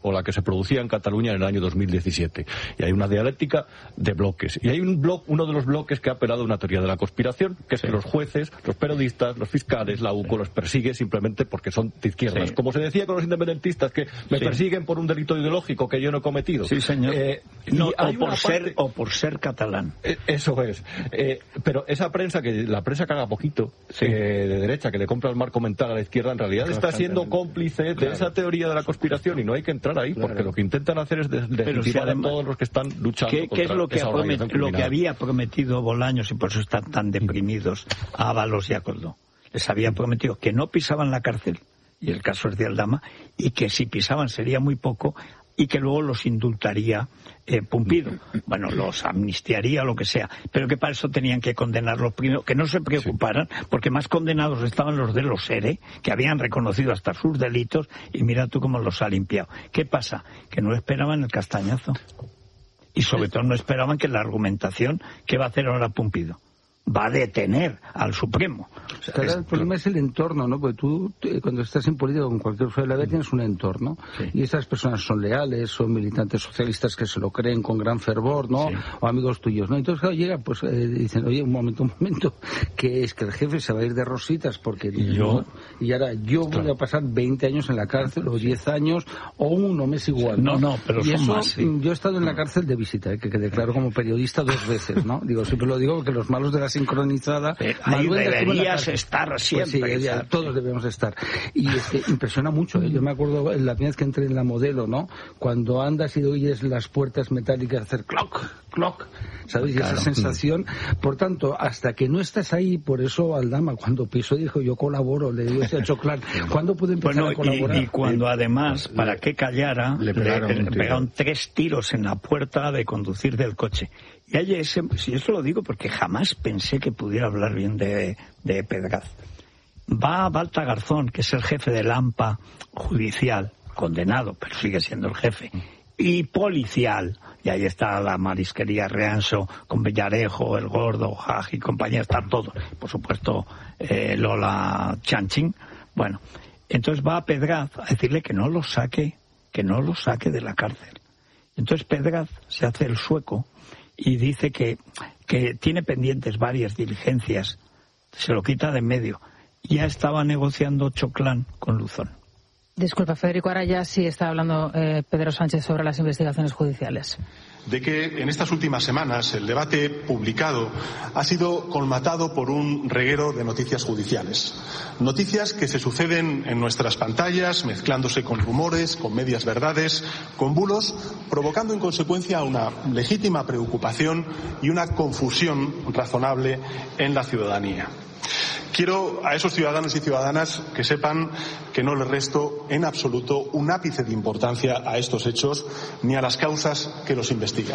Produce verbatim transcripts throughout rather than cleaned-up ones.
o la que se producía en Cataluña en el año dos mil diecisiete. Y hay una dialéctica de bloques. Y hay un bloque, uno de los bloques que ha apelado a una teoría de la conspiración, que es sí. que los jueces, los periodistas, los fiscales, la U C O sí. los persigue simplemente porque son de izquierdas. Sí. Como se decía con los independentistas, que me sí. persiguen por un delito ideológico que yo no he cometido. Sí, señor. Eh, no, o, por parte, ser, o por ser catalán. Eh, eso es. Eh, pero esa prensa, que la prensa caga poquito, sí. eh, de derecha, que le compra el marco mental a la izquierda, en realidad claro, está siendo cómplice de claro. esa teoría de la conspiración y no hay que entrar ahí, claro. porque lo que intentan hacer es deslegitimar si a todos los que están luchando ¿qué, contra ¿qué es lo que, esa promet, lo que había prometido Bolaños, y por eso están tan deprimidos a Ábalos y a Koldo? Les había prometido que no pisaban la cárcel, y el caso es de Aldama, y que si pisaban sería muy poco, y que luego los indultaría eh, Pumpido. Bueno, los amnistiaría, lo que sea, pero que para eso tenían que condenarlos primero, que no se preocuparan, sí. porque más condenados estaban los de los ERE, que habían reconocido hasta sus delitos, y mira tú cómo los ha limpiado. ¿Qué pasa? Que no esperaban el castañazo. Y sobre todo no esperaban que la argumentación que va a hacer ahora Pumpido va a detener al Supremo. O sea, claro, el problema es el entorno, ¿no? Porque tú, cuando estás en política, con cualquier usuario de la vida, tienes un entorno. Sí. Y esas personas son leales, son militantes socialistas que se lo creen con gran fervor, ¿no? Sí. O amigos tuyos, ¿no? Entonces, claro, llegan, pues, eh, dicen, oye, un momento, un momento, que es que el jefe se va a ir de rositas porque... Y yo... Y ahora yo voy claro. a pasar veinte años en la cárcel, o diez años, o uno, me es igual, ¿no? No, no, pero y son eso, más, sí. yo he estado en la cárcel de visita, ¿eh? que, que declaro como periodista dos veces, ¿no? Digo, siempre lo digo porque los malos de la sincronizada... Eh, ahí deberías estar siempre. Pues sí, ya, todos debemos estar. Y este, impresiona mucho, ¿eh? Yo me acuerdo la primera vez que entré en la Modelo, ¿no? Cuando andas y oyes las puertas metálicas hacer clock, clock, ¿sabes? Y claro. esa sensación. Por tanto, hasta que no estás ahí, por eso Aldama, cuando pisó, dijo, yo colaboro, le digo a Choclán, ¿cuándo puede empezar bueno, a colaborar? Y, y cuando además, le, para que callara, le pegaron, le, le pegaron tres tiros en la puerta de conducir del coche. Y hay ese, si eso lo digo porque jamás pensé que pudiera hablar bien de, de Pedraz. Va Balta Garzón, que es el jefe del AMPA judicial, condenado, pero sigue siendo el jefe, y policial, y ahí está la marisquería Reanso, con Villarejo, El Gordo, Jaj y compañía, está todo, por supuesto eh, Lola Chanchín. Bueno, entonces va a Pedraz a decirle que no lo saque, que no lo saque de la cárcel. Entonces Pedraz se hace el sueco y dice que, que tiene pendientes varias diligencias, se lo quita de en medio. Ya estaba negociando Choclán con Luzón. Disculpa, Federico, ahora ya sí está hablando eh, Pedro Sánchez sobre las investigaciones judiciales. De que en estas últimas semanas el debate publicado ha sido colmatado por un reguero de noticias judiciales. Noticias que se suceden en nuestras pantallas, mezclándose con rumores, con medias verdades, con bulos, provocando en consecuencia una legítima preocupación y una confusión razonable en la ciudadanía. Quiero a esos ciudadanos y ciudadanas que sepan que no les resto en absoluto un ápice de importancia a estos hechos ni a las causas que los investigan.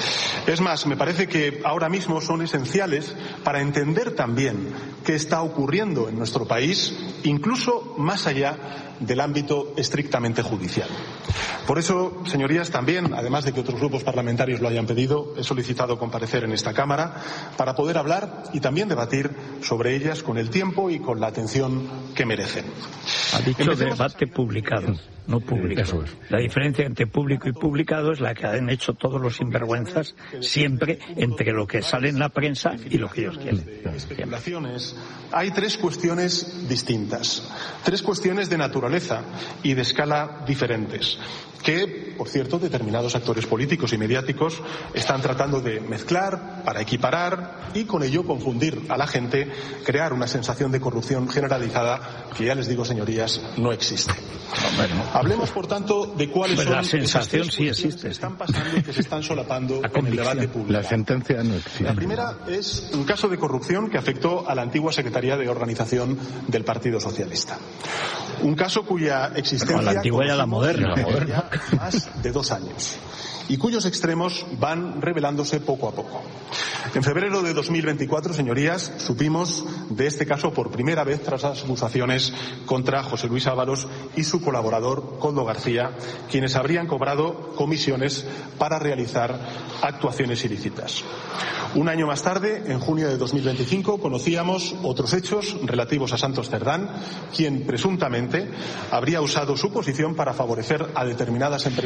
Es más, me parece que ahora mismo son esenciales para entender también qué está ocurriendo en nuestro país, incluso más allá del ámbito estrictamente judicial. Por eso, señorías, también, además de que otros grupos parlamentarios lo hayan pedido, he solicitado comparecer en esta Cámara para poder hablar y también debatir sobre ellas con el tiempo y con la atención que merecen. Ha dicho Empecemos debate publicado, no público. Eso es. La diferencia entre público y publicado es la que han hecho todos los sinvergüenzas siempre entre lo que sale en la prensa y lo que ellos quieren. Especulaciones. Hay tres cuestiones distintas, tres cuestiones de naturaleza y de escala diferentes, que, por cierto, determinados actores políticos y mediáticos están tratando de mezclar para equiparar y con ello confundir a la gente, crear una sensación de corrupción generalizada que, ya les digo, señorías, no existe. Bueno, Hablemos, por tanto, de cuáles pues son la sensación esas sí existe, que están pasando y que se están solapando en el debate público. La sentencia no existe. La primera es un caso de corrupción que afectó a la antigua Secretaría de Organización del Partido Socialista. Un caso cuya existencia... Bueno, la antigua y la moderna. Ya más de dos años. y cuyos extremos van revelándose poco a poco. En febrero de dos mil veinticuatro, señorías, supimos de este caso por primera vez tras las acusaciones contra José Luis Ábalos y su colaborador Koldo García, quienes habrían cobrado comisiones para realizar actuaciones ilícitas. Un año más tarde, en junio de dos mil veinticinco, conocíamos otros hechos relativos a Santos Cerdán, quien presuntamente habría usado su posición para favorecer a determinadas empresas